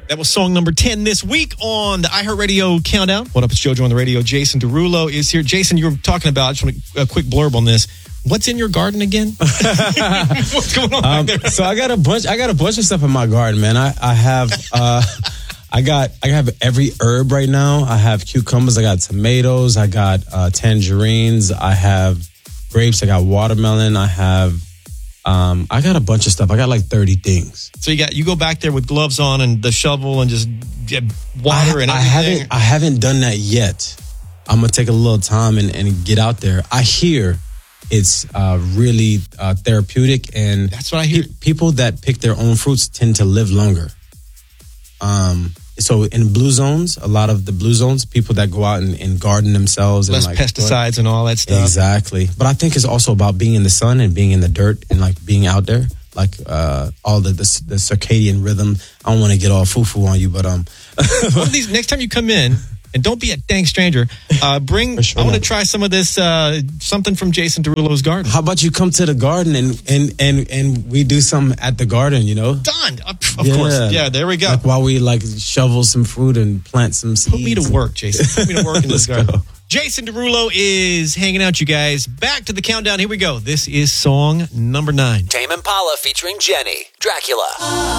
That was song number 10 this week on the iHeartRadio Countdown. What up, it's JoJo on the radio. Jason Derulo is here. Jason, you were talking about, I just want a quick blurb on this. What's in your garden again? What's going on back there? So I got a bunch of stuff in my garden, man. I have every herb right now. I have cucumbers, I got tomatoes, I got tangerines, I have grapes, I got watermelon, I got a bunch of stuff. I got like 30 things. So you go back there with gloves on and the shovel and just water and everything? I haven't done that yet. I'm going to take a little time and get out there. I hear it's really therapeutic, and that's what I hear. People that pick their own fruits tend to live longer. So in blue zones, a lot of the blue zones, people that go out and garden themselves. Less and pesticides and all that stuff. Exactly. But I think it's also about being in the sun and being in the dirt and like being out there. Like all the circadian rhythm. I don't want to get all foo-foo on you, but one of these, next time you come in, and don't be a dang stranger, I want to try some of this, something from Jason Derulo's garden. How about you come to the garden and we do something at the garden, you know? Done. Of course. Yeah, there we go. Like while we shovel some fruit and plant some seeds. Put me to work, Jason. Put me to work in this garden. Go. Jason Derulo is hanging out, you guys. Back to the countdown. Here we go. This is song number 9. Tame Impala featuring Jenny, Dracula.